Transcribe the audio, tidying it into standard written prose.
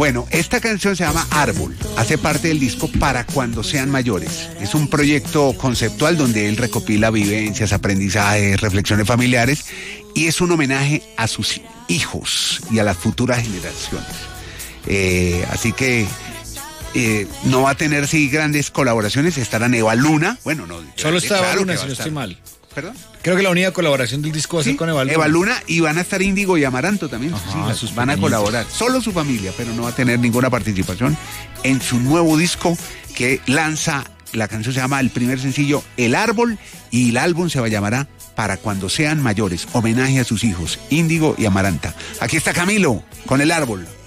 Bueno, esta canción se llama Árbol, hace parte del disco Para Cuando Sean Mayores. Es un proyecto conceptual donde él recopila vivencias, aprendizajes, reflexiones familiares y es un homenaje a sus hijos y a las futuras generaciones. Así que no va a tener grandes colaboraciones, estará Eva Luna. Bueno, no. Solo está Eva Luna, que si no estoy mal. ¿Perdón? Creo que la única colaboración del disco va a ser con Eva Luna. Eva Luna, y van a estar Índigo y Amaranto también. Ajá, sus van a colaborar. Solo su familia, pero no va a tener ninguna participación en su nuevo disco que lanza. La canción se llama, el primer sencillo, El Árbol, y el álbum se llamará Para Cuando Sean Mayores, homenaje a sus hijos, Índigo y Amaranta. Aquí está Camilo con El Árbol.